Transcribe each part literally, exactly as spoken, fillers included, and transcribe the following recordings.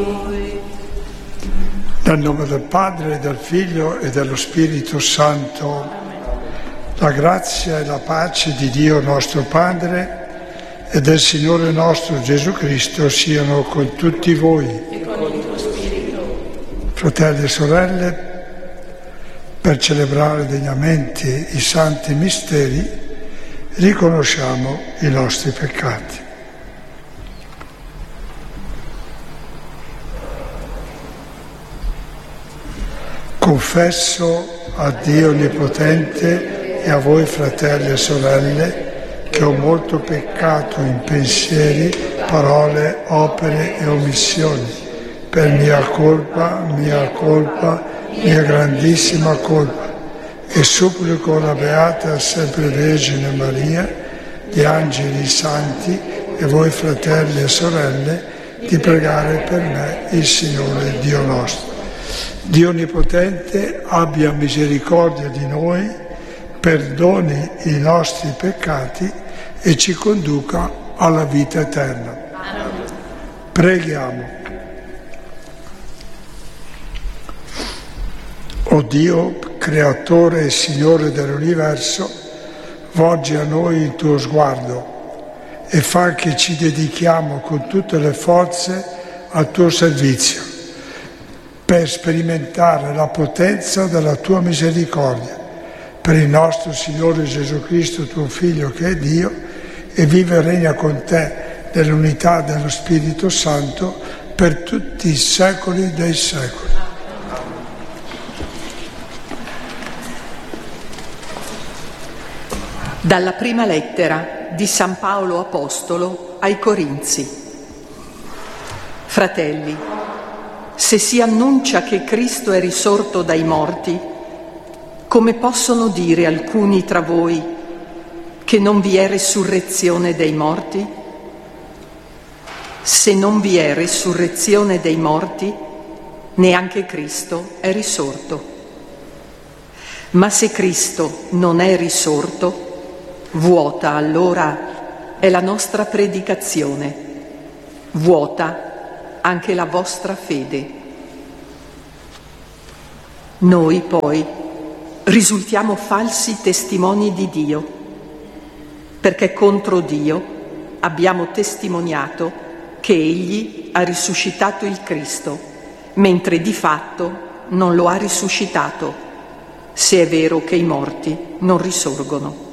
Nel nome del Padre, del Figlio e dello Spirito Santo, la grazia e la pace di Dio nostro Padre e del Signore nostro Gesù Cristo siano con tutti voi. E con il tuo spirito. Fratelli e sorelle, per celebrare degnamente i santi misteri, riconosciamo i nostri peccati. Confesso a Dio Onnipotente e a voi fratelli e sorelle che ho molto peccato in pensieri, parole, opere e omissioni, per mia colpa, mia colpa, mia grandissima colpa, e supplico la Beata Sempre Vergine Maria, gli angeli santi e voi fratelli e sorelle di pregare per me il Signore Dio nostro. Dio Onnipotente abbia misericordia di noi, perdoni i nostri peccati e ci conduca alla vita eterna. Amen. Preghiamo. O Dio, Creatore e Signore dell'universo, volgi a noi il tuo sguardo e fa che ci dedichiamo con tutte le forze al tuo servizio, per sperimentare la potenza della tua misericordia, per il nostro Signore Gesù Cristo, tuo Figlio che è Dio, e vive e regna con te nell'unità dello Spirito Santo per tutti i secoli dei secoli. Dalla prima lettera di San Paolo Apostolo ai Corinzi. Fratelli, se si annuncia che Cristo è risorto dai morti, come possono dire alcuni tra voi che non vi è resurrezione dei morti? Se non vi è resurrezione dei morti, neanche Cristo è risorto. Ma se Cristo non è risorto, vuota allora è la nostra predicazione, vuota anche la vostra fede. Noi poi risultiamo falsi testimoni di Dio, perché contro Dio abbiamo testimoniato che Egli ha risuscitato il Cristo, mentre di fatto non lo ha risuscitato, se è vero che i morti non risorgono.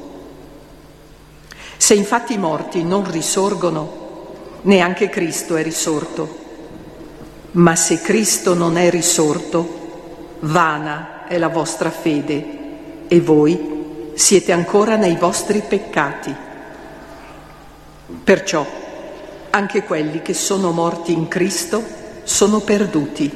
Se infatti i morti non risorgono, neanche Cristo è risorto. Ma se Cristo non è risorto, vana è la vostra fede e voi siete ancora nei vostri peccati. Perciò anche quelli che sono morti in Cristo sono perduti.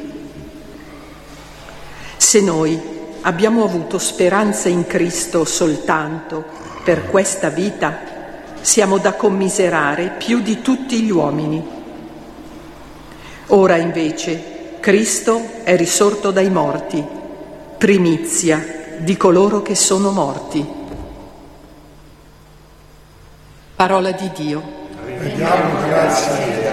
Se noi abbiamo avuto speranza in Cristo soltanto per questa vita, siamo da commiserare più di tutti gli uomini. Ora invece Cristo è risorto dai morti, primizia di coloro che sono morti. Parola di Dio. Rendiamo grazie a Dio.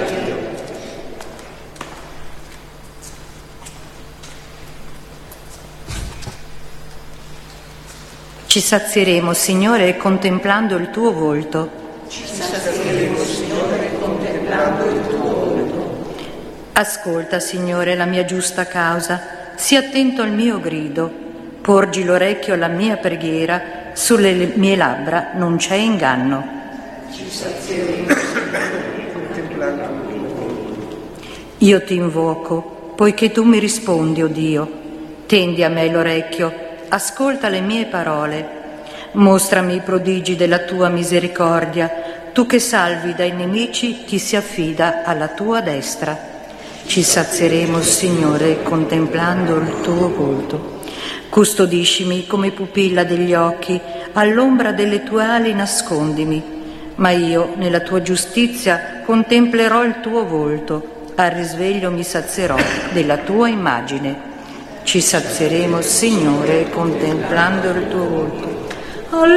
Ci sazieremo, Signore, contemplando il tuo volto. Ci sazieremo, Signore, contemplando il tuo volto. Ascolta, Signore, la mia giusta causa, sii attento al mio grido, porgi l'orecchio alla mia preghiera, sulle mie labbra non c'è inganno. Ci sazieremo, Signore, contemplando il tuo volto. Io ti invoco, poiché tu mi rispondi, o Dio. Tendi a me l'orecchio, ascolta le mie parole. Mostrami i prodigi della tua misericordia, tu che salvi dai nemici chi si affida alla tua destra. Ci sazieremo, Signore, contemplando il tuo volto. Custodiscimi come pupilla degli occhi, all'ombra delle tue ali nascondimi. Ma io, nella tua giustizia, contemplerò il tuo volto, al risveglio mi sazierò della tua immagine. Ci sazieremo, Signore, contemplando il tuo volto.